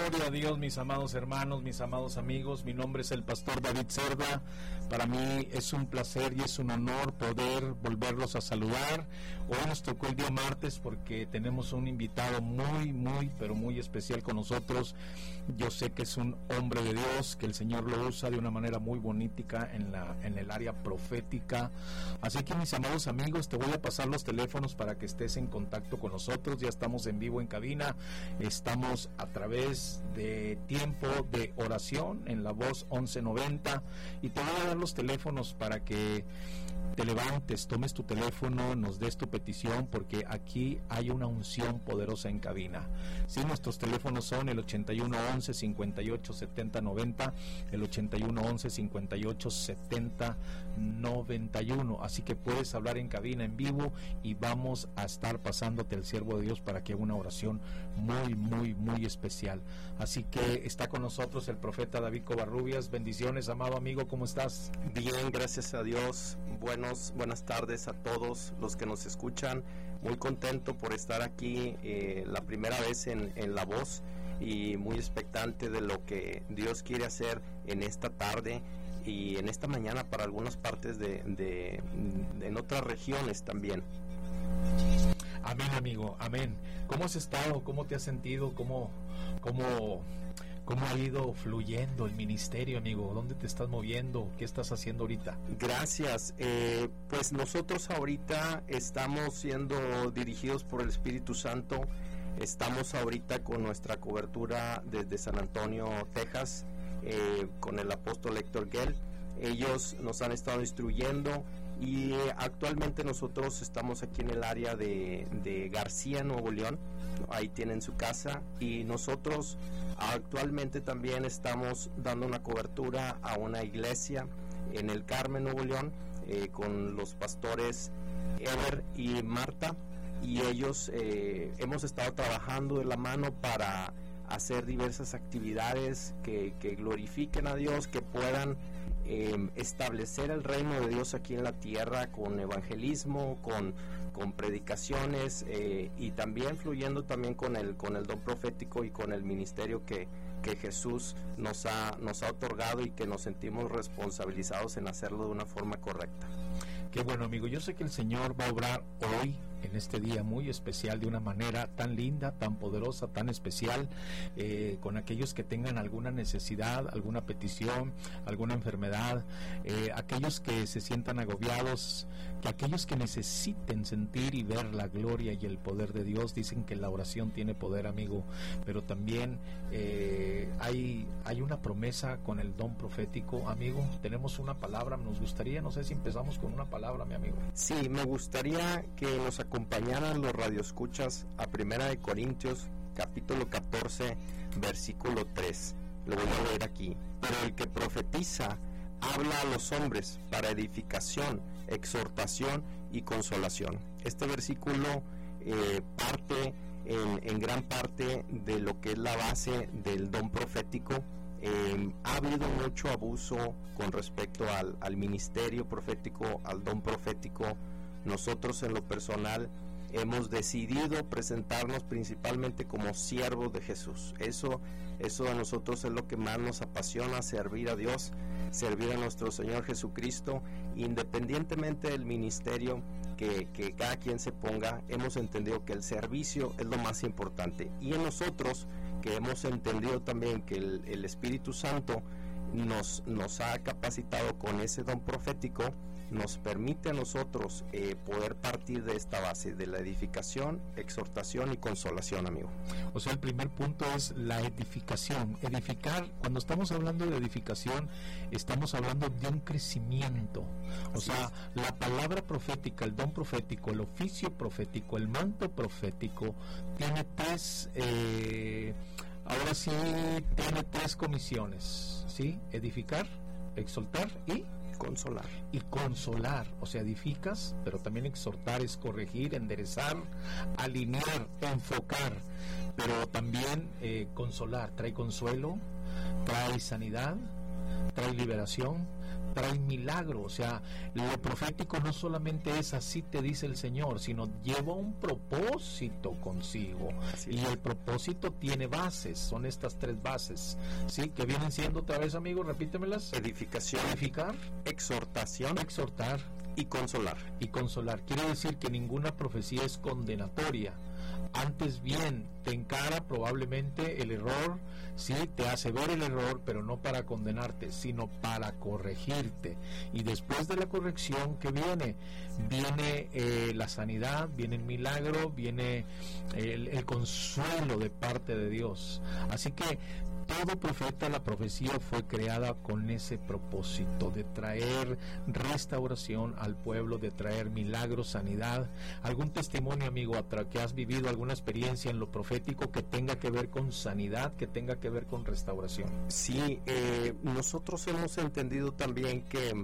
Gloria a Dios, mis amados hermanos, mis amados amigos. Mi nombre es el pastor David Cerda. Para mí es un placer y es un honor poder volverlos a saludar. Hoy nos tocó el día martes porque tenemos un invitado pero muy especial con nosotros. Yo sé que es un hombre de Dios, que el Señor lo usa de una manera muy bonita en el área profética. Así que, mis amados amigos, te voy a pasar los teléfonos para que estés en contacto con nosotros. Ya estamos en vivo en cabina, estamos a través de Tiempo de Oración en La Voz 1190, y te voy a dar los teléfonos para que te levantes, tomes tu teléfono, nos des tu petición, porque aquí hay una unción poderosa en cabina. Sí, nuestros teléfonos son el 8111 58 70 90, el 8111 58 70 91. Así que puedes hablar en cabina en vivo y vamos a estar pasándote el siervo de Dios para que haga una oración muy especial. Así que está con nosotros el profeta David Covarrubias. Bendiciones, amado amigo, ¿cómo estás? Bien, gracias a Dios. Buenas tardes a todos los que nos escuchan. Muy contento por estar aquí la primera vez en La Voz, y muy expectante de lo que Dios quiere hacer en esta tarde y en esta mañana para algunas partes en otras regiones también. Amén, amigo, amén. ¿Cómo has estado? ¿Cómo te has sentido? ¿Cómo ha ido fluyendo el ministerio, amigo? ¿Dónde te estás moviendo? ¿Qué estás haciendo ahorita? Gracias. Pues nosotros ahorita estamos siendo dirigidos por el Espíritu Santo. Estamos ahorita con nuestra cobertura desde San Antonio, Texas, con el apóstol Héctor Gell. Ellos nos han estado instruyendo, y actualmente nosotros estamos aquí en el área de García, Nuevo León. Ahí tienen su casa, y nosotros actualmente también estamos dando una cobertura a una iglesia en el Carmen, Nuevo León, con los pastores Ever y Marta, y ellos hemos estado trabajando de la mano para hacer diversas actividades que glorifiquen a Dios, que puedan establecer el reino de Dios aquí en la tierra, con evangelismo, con predicaciones, y también fluyendo también con el don profético y con el ministerio que Jesús nos ha otorgado, y que nos sentimos responsabilizados en hacerlo de una forma correcta. Qué bueno, amigo. Yo sé que el Señor va a obrar hoy, en este día muy especial, de una manera tan linda, tan poderosa, tan especial, con aquellos que tengan alguna necesidad, alguna petición, alguna enfermedad, aquellos que se sientan agobiados, que aquellos que necesiten sentir y ver la gloria y el poder de Dios. Dicen que la oración tiene poder, amigo, pero también hay una promesa con el don profético, amigo. Tenemos una palabra, nos gustaría, no sé si empezamos con una palabra, mi amigo. Sí, me gustaría que nos acompañaran los radioescuchas a 1 Corintios capítulo 14 versículo 3. Lo voy a leer aquí. Pero el que profetiza habla a los hombres para edificación, exhortación y consolación. Este versículo parte en gran parte de lo que es la base del don profético. Ha habido mucho abuso con respecto al ministerio profético, al don profético. Nosotros, en lo personal, hemos decidido presentarnos principalmente como siervos de Jesús. Eso a nosotros es lo que más nos apasiona: servir a Dios, servir a nuestro Señor Jesucristo, independientemente del ministerio que cada quien se ponga. Hemos entendido que el servicio es lo más importante, y en nosotros, que hemos entendido también que el Espíritu Santo nos ha capacitado con ese don profético, nos permite a nosotros poder partir de esta base de la edificación, exhortación y consolación, amigo. O sea, el primer punto es la edificación. Edificar, cuando estamos hablando de edificación, estamos hablando de un crecimiento. O sea, la palabra profética, el don profético, el oficio profético, el manto profético, tiene tiene tres comisiones, ¿sí? Edificar, exhortar y consolar. Y consolar, o sea, edificas, pero también exhortar es corregir, enderezar, alinear, enfocar, pero también consolar, trae consuelo, trae sanidad, trae liberación, trae milagro. O sea, lo profético no solamente es así te dice el Señor, sino lleva un propósito consigo. Así y es. el propósito tiene bases, son estas 3 bases, ¿sí? Que vienen siendo otra vez, amigo, repítemelas. Edificación, Edificar, exhortación exhortar y consolar. y consolar. Quiere decir que ninguna profecía es condenatoria. Antes bien, te encara probablemente el error, sí, te hace ver el error, pero no para condenarte, sino para corregirte. Y después de la corrección, ¿qué viene? Viene la sanidad, viene el milagro, viene el consuelo de parte de Dios. Así que todo profeta, la profecía fue creada con ese propósito de traer restauración al pueblo, de traer milagros, sanidad. ¿Algún testimonio, amigo, que has vivido, alguna experiencia en lo profético que tenga que ver con sanidad, que tenga que ver con restauración? Sí, nosotros hemos entendido también que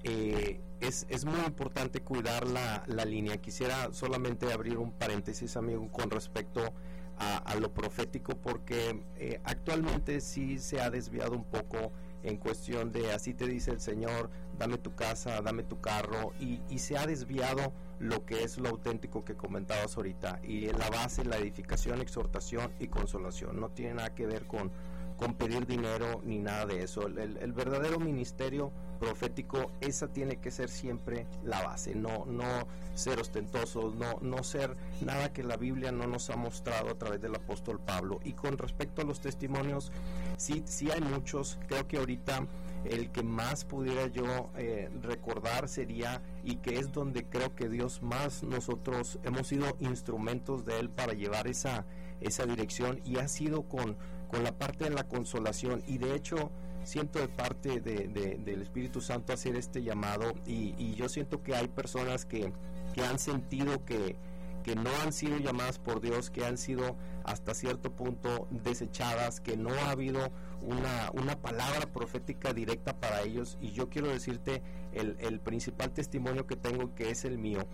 es muy importante cuidar la línea. Quisiera solamente abrir un paréntesis, amigo, con respecto a lo profético, porque actualmente sí se ha desviado un poco en cuestión de así te dice el Señor, dame tu casa, dame tu carro, y se ha desviado lo que es lo auténtico que comentabas ahorita, y la base, la edificación, exhortación y consolación. No tiene nada que ver con pedir dinero ni nada de eso. El verdadero ministerio profético, esa tiene que ser siempre la base, no ser ostentosos, no ser nada que la Biblia no nos ha mostrado a través del apóstol Pablo. Y con respecto a los testimonios, sí hay muchos. Creo que ahorita el que más pudiera yo recordar sería, y que es donde creo que Dios más, nosotros hemos sido instrumentos de Él para llevar esa dirección, y ha sido con la parte de la consolación. Y de hecho siento de parte del Espíritu Santo hacer este llamado, y yo siento que hay personas que han sentido que no han sido llamadas por Dios, que han sido hasta cierto punto desechadas, que no ha habido una palabra profética directa para ellos. Y yo quiero decirte el principal testimonio que tengo, que es el mío.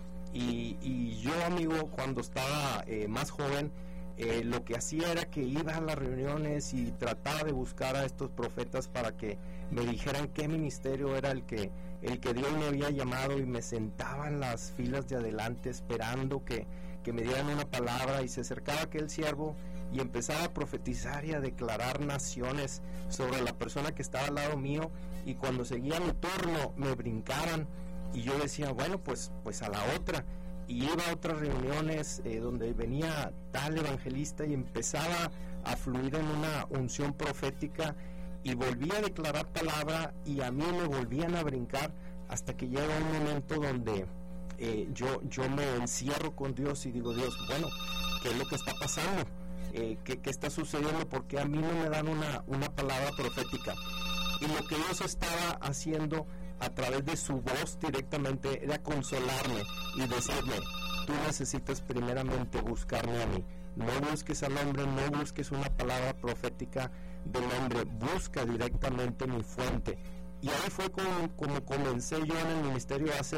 Y yo, amigo, cuando estaba más joven, lo que hacía era que iba a las reuniones y trataba de buscar a estos profetas para que me dijeran qué ministerio era el que Dios me había llamado, y me sentaba en las filas de adelante esperando que me dieran una palabra, y se acercaba aquel siervo y empezaba a profetizar y a declarar naciones sobre la persona que estaba al lado mío, y cuando seguía mi turno me brincaban, y yo decía, bueno, pues a la otra. Y iba a otras reuniones donde venía tal evangelista, y empezaba a fluir en una unción profética, y volvía a declarar palabra, y a mí me volvían a brincar, hasta que llega un momento donde yo me encierro con Dios y digo, Dios, bueno, ¿qué es lo que está pasando? ¿Qué está sucediendo? Porque a mí no me dan una palabra profética. Y lo que Dios estaba haciendo a través de su voz directamente era consolarme y decirme, tú necesitas primeramente buscarme a mí. No busques al hombre, no busques una palabra profética del hombre, busca directamente mi fuente. Y ahí fue como comencé yo en el ministerio hace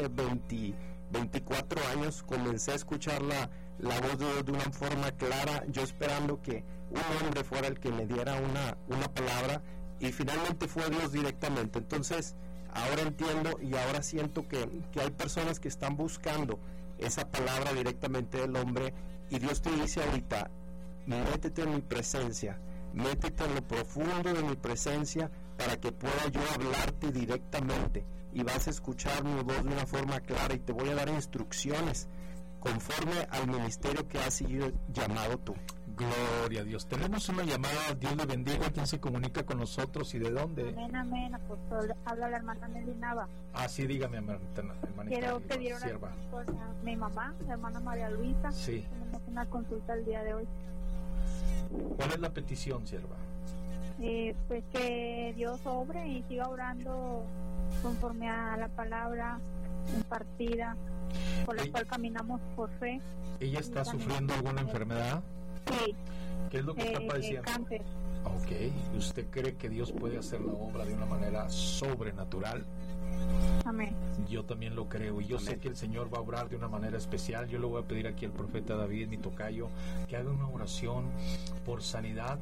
24 años. Comencé a escuchar la voz de Dios de una forma clara, yo esperando que un hombre fuera el que me diera una palabra, y finalmente fue Dios directamente. Entonces ahora entiendo y ahora siento que hay personas que están buscando esa palabra directamente del hombre, y Dios te dice ahorita, métete en mi presencia, métete en lo profundo de mi presencia, para que pueda yo hablarte directamente, y vas a escuchar mi voz de una forma clara, y te voy a dar instrucciones conforme al ministerio que has sido llamado tú. Gloria a Dios. Tenemos una llamada. Dios le bendiga. ¿Quién se comunica con nosotros y de dónde? Amén, apóstol. Habla la hermana Nelly Nava. Sí, dígame, hermanita. Quiero pedir oración por mi mamá, la hermana María Luisa. Sí. Tenemos una consulta el día de hoy. ¿Cuál es la petición, sierva? Pues que Dios obre y siga orando conforme a la palabra impartida, por la cual caminamos por fe. ¿Ella está sufriendo alguna enfermedad? Sí. ¿Qué es lo que está padeciendo? Cáncer. Ok. ¿Usted cree que Dios puede hacer la obra de una manera sobrenatural? Amén. Yo también lo creo, y yo sé que el Señor va a obrar de una manera especial. Yo le voy a pedir aquí al profeta David, mi tocayo, que haga una oración por sanidad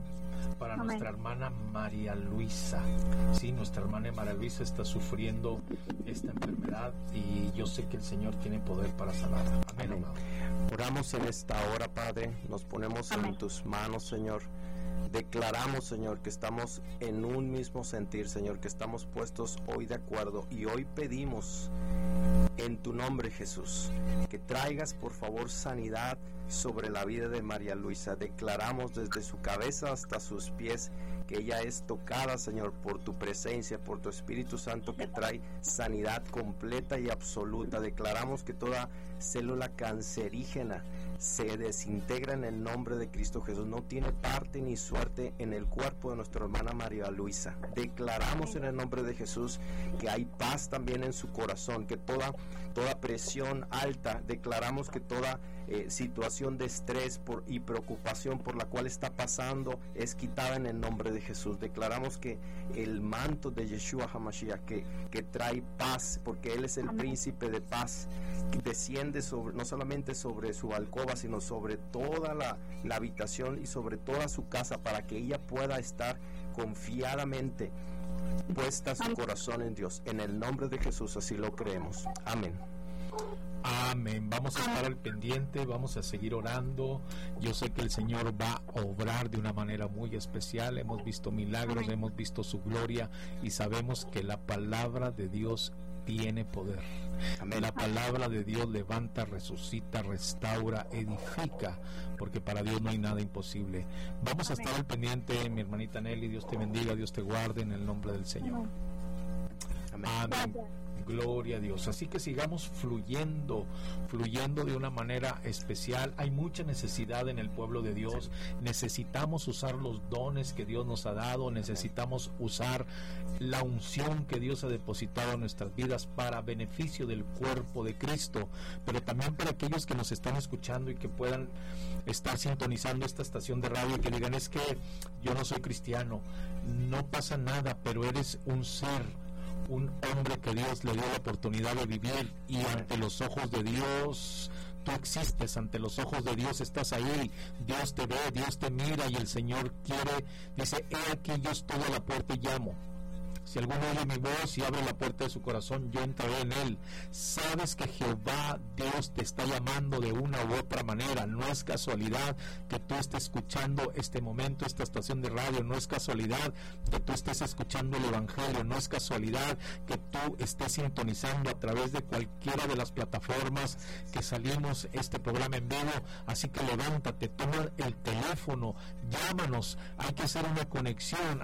para Amén. nuestra hermana María Luisa. Sí, nuestra hermana María Luisa está sufriendo esta enfermedad y yo sé que el Señor tiene poder para sanarla. Amén, Amén. amado. Oramos en esta hora, Padre, nos ponemos Amén. en tus manos, Señor. Declaramos, Señor, que estamos en un mismo sentir, Señor, que estamos puestos hoy de acuerdo y hoy pedimos en tu nombre, Jesús, que traigas por favor sanidad sobre la vida de María Luisa. Declaramos desde su cabeza hasta sus pies que ella es tocada, Señor, por tu presencia, por tu Espíritu Santo que trae sanidad completa y absoluta. Declaramos que toda célula cancerígena se desintegra en el nombre de Cristo Jesús. No tiene parte ni suerte en el cuerpo de nuestra hermana María Luisa. Declaramos en el nombre de Jesús que hay paz también en su corazón, que toda presión alta, declaramos que toda situación de estrés y preocupación por la cual está pasando es quitada en el nombre de Jesús. Declaramos que el manto de Yeshua HaMashiach que trae paz, porque Él es el Amén. príncipe de paz, que desciende no solamente sobre su alcoba, sino sobre toda la habitación y sobre toda su casa, para que ella pueda estar confiadamente puesta su corazón en Dios. En el nombre de Jesús así lo creemos. Amén. Amén. Vamos a estar al pendiente, vamos a seguir orando. Yo sé que el Señor va a obrar de una manera muy especial. Hemos visto milagros, Amén. hemos visto su gloria y sabemos que la palabra de Dios tiene poder. Amén. La palabra de Dios levanta, resucita, restaura, edifica, porque para Dios no hay nada imposible. Vamos a Amén. estar al pendiente, mi hermanita Nelly. Dios te bendiga, Dios te guarde en el nombre del Señor. Amén. Amén. Amén. Gracias. Gloria a Dios. Así que sigamos fluyendo de una manera especial. Hay mucha necesidad en el pueblo de Dios. Necesitamos usar los dones que Dios nos ha dado. Necesitamos usar la unción que Dios ha depositado en nuestras vidas para beneficio del cuerpo de Cristo, pero también para aquellos que nos están escuchando y que puedan estar sintonizando esta estación de radio y que digan: es que yo no soy cristiano. No pasa nada, pero eres un ser, un hombre que Dios le dio la oportunidad de vivir, y ante los ojos de Dios tú existes, ante los ojos de Dios estás ahí. Dios te ve, Dios te mira, y el Señor dice: he aquí, yo estoy a la puerta y llamo. Si alguno oye mi voz y abre la puerta de su corazón, yo entraré en él. Sabes que Jehová Dios te está llamando de una u otra manera. No es casualidad que tú estés escuchando este momento, esta estación de radio. No es casualidad que tú estés escuchando el Evangelio. No es casualidad que tú estés sintonizando a través de cualquiera de las plataformas que salimos este programa en vivo. Así que levántate, toma el teléfono, llámanos. Hay que hacer una conexión,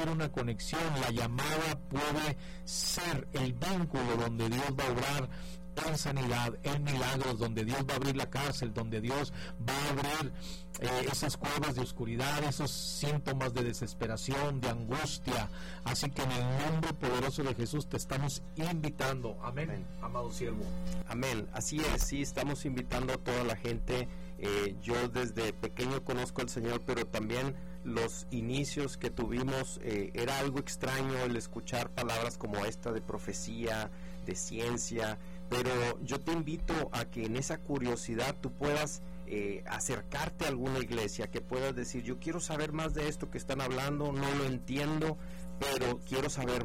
La llamada puede ser el vínculo donde Dios va a obrar en sanidad, en milagros, donde Dios va a abrir la cárcel, donde Dios va a abrir esas cuevas de oscuridad, esos síntomas de desesperación, de angustia. Así que en el nombre poderoso de Jesús te estamos invitando. Amén, Amén. amado siervo. Amén, así es, sí, estamos invitando a toda la gente. Yo desde pequeño conozco al Señor, pero también los inicios que tuvimos, era algo extraño el escuchar palabras como esta de profecía, de ciencia, pero yo te invito a que en esa curiosidad tú puedas acercarte a alguna iglesia, que puedas decir: yo quiero saber más de esto que están hablando, no lo entiendo, pero quiero saber